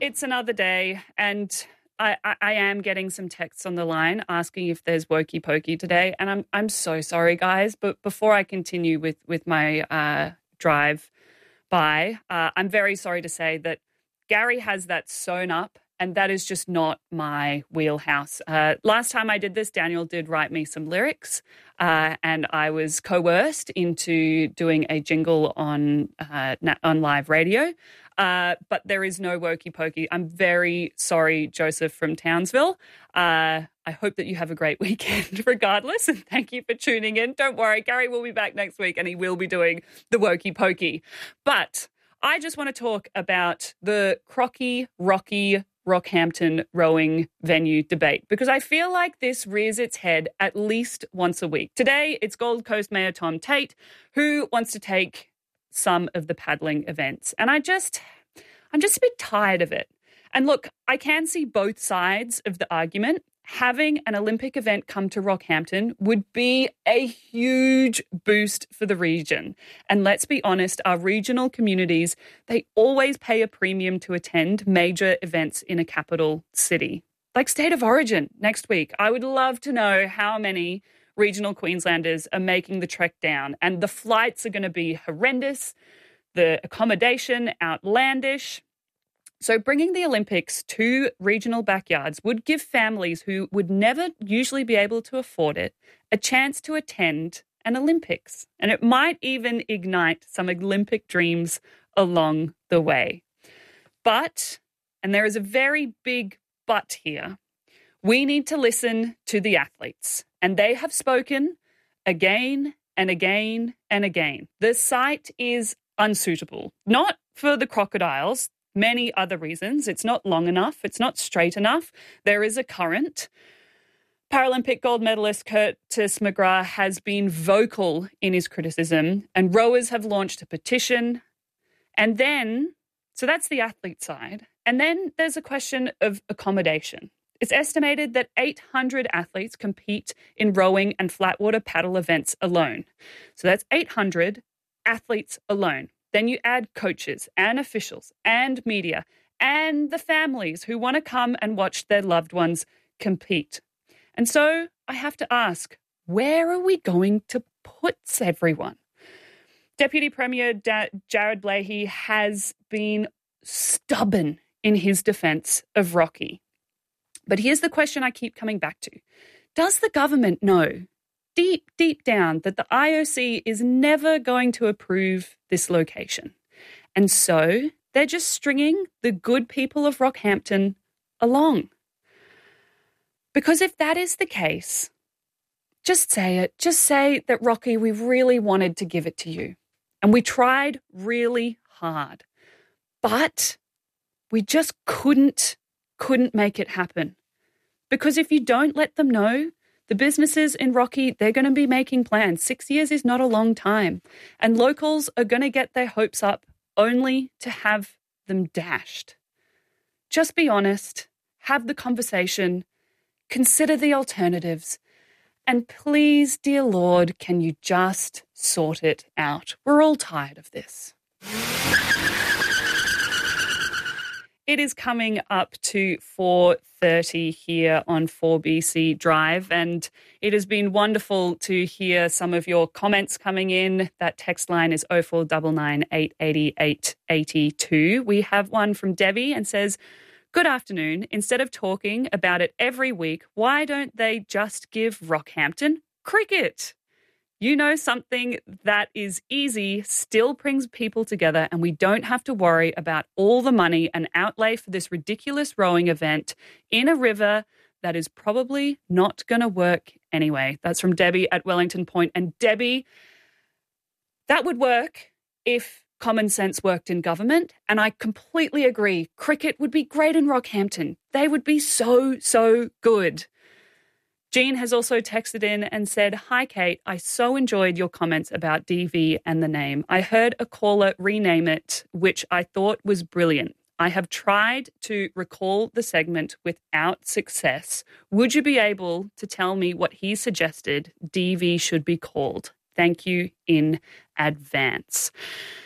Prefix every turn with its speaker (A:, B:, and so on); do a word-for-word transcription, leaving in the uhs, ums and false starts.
A: it's another day, and I, I, I am getting some texts on the line asking if there's Wokey Pokey today, and I'm I'm so sorry, guys. But before I continue with with my uh, drive by, uh, I'm very sorry to say that Gary has that sewn up, and that is just not my wheelhouse. Uh, last time I did this, Daniel did write me some lyrics, uh, and I was coerced into doing a jingle on uh, on live radio. Uh, but there is no Wokey Pokey. I'm very sorry, Joseph from Townsville. Uh, I hope that you have a great weekend regardless, and thank you for tuning in. Don't worry, Gary will be back next week and he will be doing the Wokey Pokey. But I just want to talk about the Crocky Rocky Rockhampton rowing venue debate, because I feel like this rears its head at least once a week. Today, it's Gold Coast Mayor Tom Tate who wants to take some of the paddling events. And I just, I'm just a bit tired of it. And look, I can see both sides of the argument. Having an Olympic event come to Rockhampton would be a huge boost for the region. And let's be honest, our regional communities, they always pay a premium to attend major events in a capital city. Like State of Origin next week. I would love to know how many regional Queenslanders are making the trek down, and the flights are going to be horrendous, the accommodation outlandish. So bringing the Olympics to regional backyards would give families who would never usually be able to afford it a chance to attend an Olympics, and it might even ignite some Olympic dreams along the way. But, and there is a very big but here, we need to listen to the athletes. And they have spoken again and again and again. The site is unsuitable, not for the crocodiles, many other reasons. It's not long enough. It's not straight enough. There is a current. Paralympic gold medalist Curtis McGrath has been vocal in his criticism, and rowers have launched a petition. And then, so that's the athlete side. And then there's a question of accommodation. It's estimated that eight hundred athletes compete in rowing and flatwater paddle events alone. So that's eight hundred athletes alone. Then you add coaches and officials and media and the families who want to come and watch their loved ones compete. And so I have to ask, where are we going to put everyone? Deputy Premier da- Jared Blahey has been stubborn in his defence of Rocky. But here's the question I keep coming back to. Does the government know deep, deep down that the I O C is never going to approve this location? And so they're just stringing the good people of Rockhampton along. Because if that is the case, just say it. Just say that, Rocky, we really wanted to give it to you. And we tried really hard. But we just couldn't couldn't make it happen. Because if you don't let them know, the businesses in Rocky, they're going to be making plans. Six years is not a long time. And locals are going to get their hopes up only to have them dashed. Just be honest, have the conversation, consider the alternatives, and please, dear Lord, can you just sort it out? We're all tired of this. It is coming up to four thirty here on four B C Drive, and it has been wonderful to hear some of your comments coming in. That text line is oh four nine nine, eight eight eight, eight two. We have one from Debbie and says, "Good afternoon. Instead of talking about it every week, why don't they just give Rockhampton cricket? You know, something that is easy still brings people together, and we don't have to worry about all the money and outlay for this ridiculous rowing event in a river that is probably not going to work anyway." That's from Debbie at Wellington Point. And Debbie, that would work if common sense worked in government. And I completely agree. Cricket would be great in Rockhampton. They would be so, so good. Jean has also texted in and said, "Hi, Kate. I so enjoyed your comments about D V and the name. I heard a caller rename it, which I thought was brilliant. I have tried to recall the segment without success. Would you be able to tell me what he suggested D V should be called? Thank you in advance."